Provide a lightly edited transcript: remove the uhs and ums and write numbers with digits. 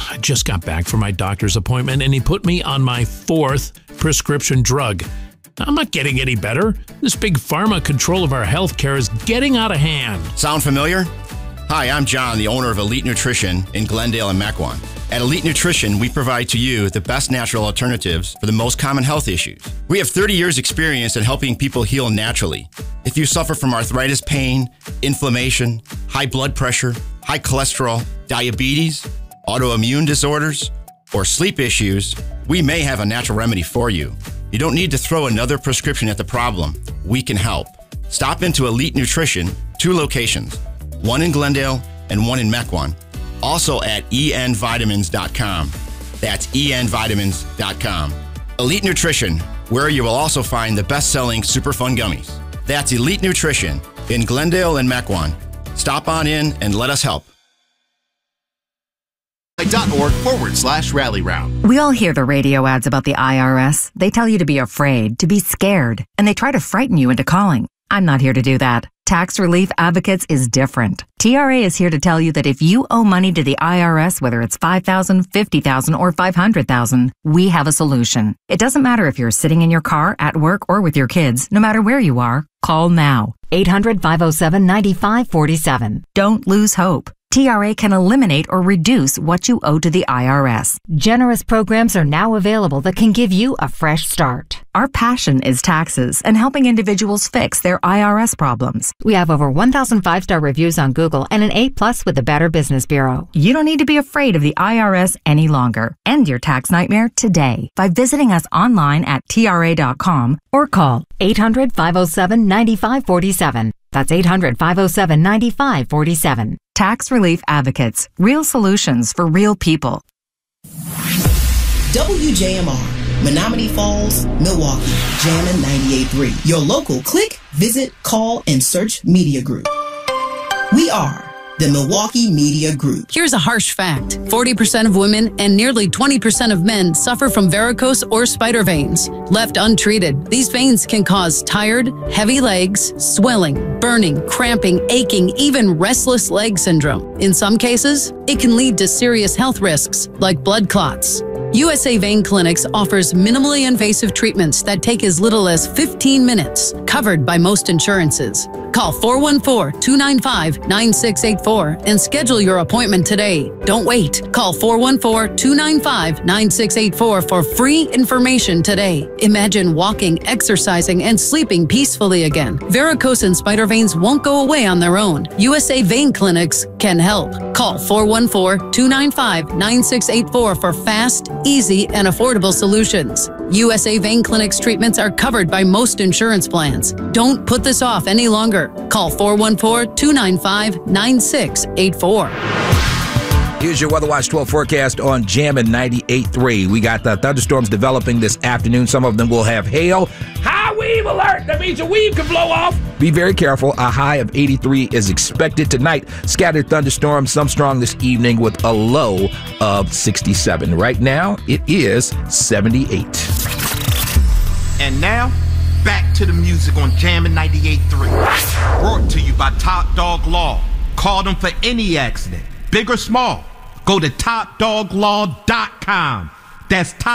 I just got back from my doctor's appointment and he put me on my 4th prescription drug. I'm not getting any better. This big pharma control of our healthcare is getting out of hand. Sound familiar? Hi, I'm John, the owner of Elite Nutrition in Glendale and Mequon. At Elite Nutrition, we provide to you the best natural alternatives for the most common health issues. We have 30 years experience in helping people heal naturally. If you suffer from arthritis pain, inflammation, high blood pressure, high cholesterol, diabetes, autoimmune disorders, or sleep issues, we may have a natural remedy for you. You don't need to throw another prescription at the problem. We can help. Stop into Elite Nutrition, 2 locations, one in Glendale and one in Mequon. Also at envitamins.com. That's envitamins.com. Elite Nutrition, where you will also find the best-selling Superfund gummies. That's Elite Nutrition in Glendale and Mequon. Stop on in and let us help. .org/rally round. We all hear the radio ads about the IRS. They tell you to be afraid, to be scared, and they try to frighten you into calling. I'm not here to do that. Tax Relief Advocates is different. TRA is here to tell you that if you owe money to the IRS, whether it's $5,000, $50,000, or $500,000, we have a solution. It doesn't matter if you're sitting in your car, at work, or with your kids. No matter where you are, call now. 800-507-9547. Don't lose hope. TRA can eliminate or reduce what you owe to the IRS. Generous programs are now available that can give you a fresh start. Our passion is taxes and helping individuals fix their IRS problems. We have over 1,000 5-star reviews on Google and an A+ with the Better Business Bureau. You don't need to be afraid of the IRS any longer. End your tax nightmare today by visiting us online at TRA.com or call 800-507-9547. That's 800-507-9547. Tax Relief Advocates. Real solutions for real people. WJMR, Menominee Falls, Milwaukee, Jammin' 98.3. Your local click, visit, call, and search media group. We are the Milwaukee Media Group. Here's a harsh fact. 40% of women and nearly 20% of men suffer from varicose or spider veins. Left untreated, these veins can cause tired, heavy legs, swelling, burning, cramping, aching, even restless leg syndrome. In some cases, it can lead to serious health risks like blood clots. USA Vein Clinics offers minimally invasive treatments that take as little as 15 minutes, covered by most insurances. Call 414-295-9684 and schedule your appointment today. Don't wait. Call 414-295-9684 for free information today. Imagine walking, exercising, and sleeping peacefully again. Varicose and spider veins won't go away on their own. USA Vein Clinics can help. Call 414-295-9684 for fast, easy, and affordable solutions. USA Vein Clinic's treatments are covered by most insurance plans. Don't put this off any longer. Call 414-295-9684. Here's your Weather Watch 12 forecast on Jammin' 98.3. We got the thunderstorms developing this afternoon. Some of them will have hail. High wave alert! That means your weave can blow off. Be very careful. A high of 83 is expected tonight. Scattered thunderstorms, some strong this evening with a low of 67. Right now, it is 78. And now, back to the music on Jammin' 98.3. Brought to you by Top Dog Law. Call them for any accident, big or small. Go to topdoglaw.com. That's